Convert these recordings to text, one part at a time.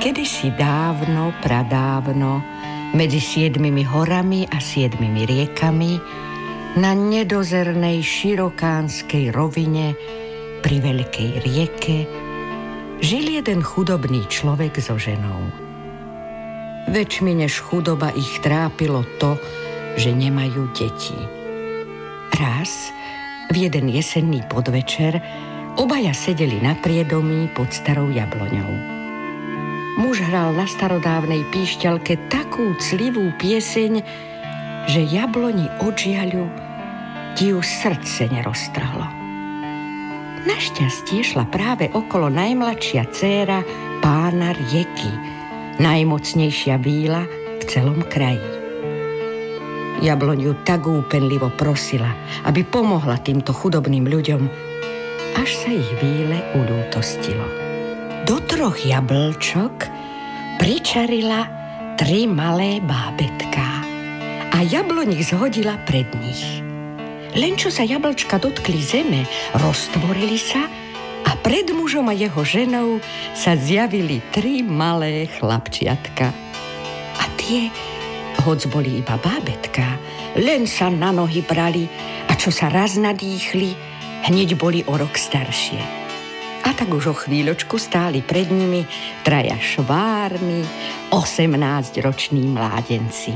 Kedysi dávno, pradávno, medzi 7 horami a 7 riekami, na nedozernej širokánskej rovine pri veľkej rieke, žil jeden chudobný človek so ženou. Väčšmi než chudoba ich trápilo to, že nemajú deti. Raz, v jeden jesenný podvečer, obaja sedeli na priedomí pod starou jabloňou. Muž hral na starodávnej píšťalke takú clivú pieseň, že jabloni od žiaľu ti ju srdce neroztrhlo. Našťastie šla práve okolo najmladšia dcéra pána rieky, najmocnejšia víla v celom kraji. Jabloň ju tak úpenlivo prosila, aby pomohla týmto chudobným ľuďom, až sa ich víle uľútostilo. Do 3 jablčok pričarila 3 malé bábätká a jabloň ich zhodila pred nich. Len čo sa jablčka dotkli zeme, roztvorili sa a pred mužom a jeho ženou sa zjavili 3 malé chlapčiatka. A tie, hoc boli iba bábätká, len sa na nohy brali a čo sa raz nadýchli, hneď boli o rok staršie. A tak už o chvíľočku stáli pred nimi 3 švárni, 18-roční mládenci.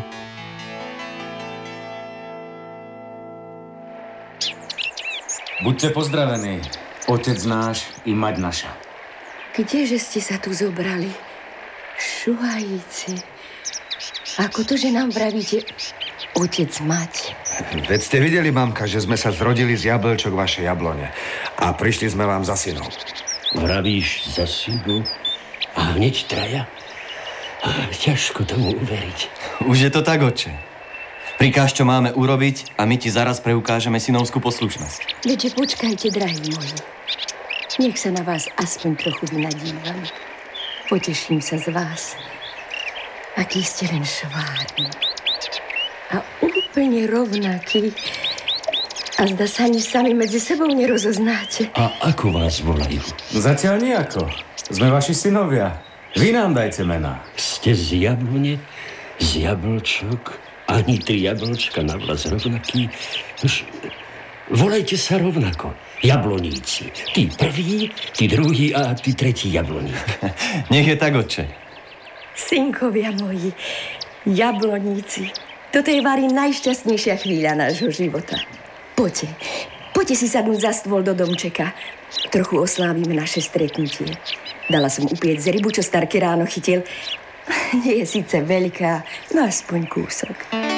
Buďte pozdravení, otec náš i mať naša. Kdeže ste sa tu zobrali? Šuhajíci. Ako to, že nám vravíte otec mať? Veď ste videli, mamka, že sme sa zrodili z jablčok vašej jablone a prišli sme vám za synom. Vravíš za synu? A hneď 3? Ťažko tomu uveriť. Už je to tak, otče. Prikáž, čo máme urobiť a my ti zaraz preukážeme synovskú poslušnosť. Veďže počkajte, drahí moji. Nech sa na vás aspoň trochu vynadívam. Poteším sa z vás. Aký ste len švárni. A úplne rovnaký. A zdá sa, ani sami medzi sebou nerozoznáte. A ako vás volajú? Zatiaľ nejako. Sme vaši synovia. Vy nám dajte mená. Ste z jablone, z jablčok, ani 3 jablčka na vlas rovnaký. Už volajte sa rovnako. Jabloníci. Ty prvý, ty druhý a ty tretí jabloník. Nech je tak, otče. Synkovia moji, jabloníci. Toto je vari najšťastnejšia chvíľa nášho života. Poďte si sadnúť za stôl do domčeka. Trochu oslávime naše stretnutie. Dala som upiec rybu, čo Starky ráno chytil. Nie je síce veľká, no aspoň kúsok.